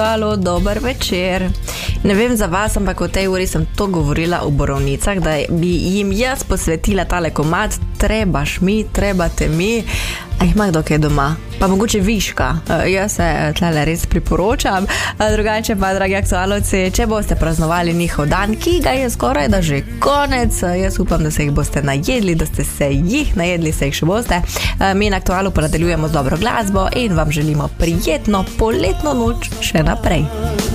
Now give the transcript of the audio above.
Halo, dober večer. Ne vem za vas, ampak v tej uri sem to govorila o borovnicah, da bi jim jaz posvetila tale komad Trebaš mi, trebate mi. A jih ima kdo kaj doma? Pa mogoče viška. Jaz se tlele res priporočam. Drugače pa, dragi aktualovci, če boste praznovali njihov dan, ki ga je skoraj da že konec, jaz upam, da se jih boste najedli, da ste se jih najedli, se jih še boste. Mi na Aktualu pa nadaljujemo z dobro glasbo in vam želimo prijetno poletno noč še naprej.